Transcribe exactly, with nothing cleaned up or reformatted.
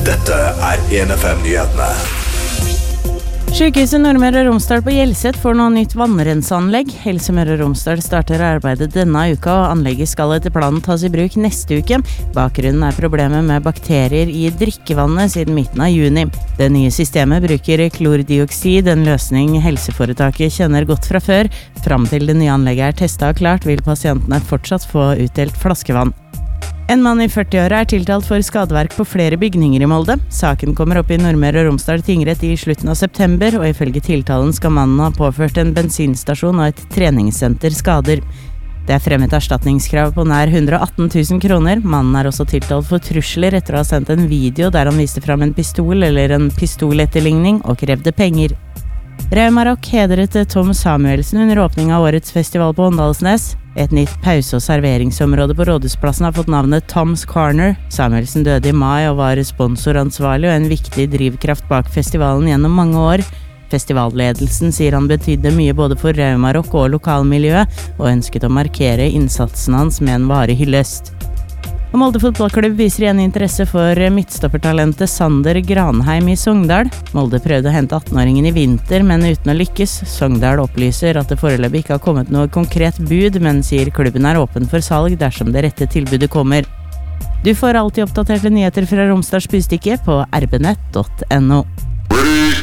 Dette er en F M-nyhetene. Sykehuset Nordmøre og Romsdal på Hjelset får nå nytt vannrenseanlegg. Helse Møre og Romsdal starter arbeidet denne uka, og anlegget skal etter planen tas i bruk neste uke. Bakgrunnen er problemet med bakterier i drikkevannet siden midten av juni. Det nye systemet bruker klordioksid, en løsning helseforetaket kjenner godt fra før. Fram til det nye anlegget er testet og klart, vil pasientene fortsatt få utdelt flaskevann. En mann i førti-åra er tiltalt for skadeverk på flere bygninger i Molde. Saken kommer opp i Nordmøre og Romsdal tingrett i slutten av september, og ifølge tiltalen skal mannen ha påført en bensinstasjon og et treningssenter skader. Det er fremmet erstatningskrav på nær hundre og atten tusen kroner. Mannen er også tiltalt for trusler etter å ha sendt en video der han viste fram en pistol eller en pistoletterligning og krevde penger. Raumarock hedret Tom Samuelsen under åpning av årets festival på Åndalsnes. Et nytt pause- og serveringsområde på Rådhusplassen har fått navnet Tom's Corner. Samuelsen døde i mai og var sponsoransvarlig og en viktig drivkraft bak festivalen gjennom mange år. Festivalledelsen sier han betydde mye både for Raumarock og lokalmiljøet, og ønsket å markere innsatsen hans med en varig hyllest. Og Molde fotballklubb viser igjen interesse for midtstoppertalentet Sander Granheim i Sogndal. Molde prøvde å hente atten-åringen i vinter, men uten å lykkes. Sogndal opplyser at det foreløpig ikke har kommet noe konkret bud, men sier klubben er åpen for salg dersom det rette tilbudet kommer. Du får alltid oppdaterte nyheter fra Romsdals Budstikke på r b nett punktum n o.